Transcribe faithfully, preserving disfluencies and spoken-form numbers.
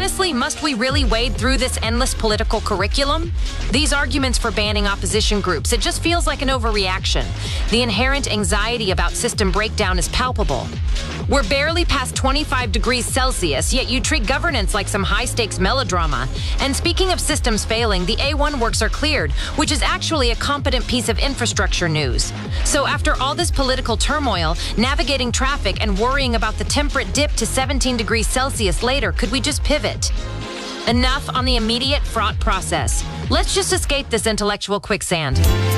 honestly, must we really wade through this endless political curriculum? These arguments for banning opposition groups, it just feels like an overreaction. The inherent anxiety about system breakdown is palpable. We're barely past twenty-five degrees Celsius, yet you treat governance like some high-stakes melodrama. And speaking of systems failing, the A one works are cleared, which is actually a competent piece of infrastructure news. So after all this political turmoil, navigating traffic and worrying about the temperate dip to seventeen degrees Celsius later, could we just pivot? Enough on the immediate fraught process. Let's just escape this intellectual quicksand.